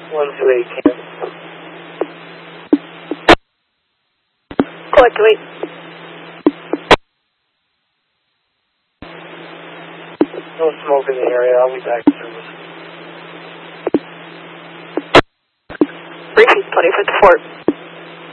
128 Camp. Collect to 8. No smoke in the area. I'll be back to service. Briefing 2054.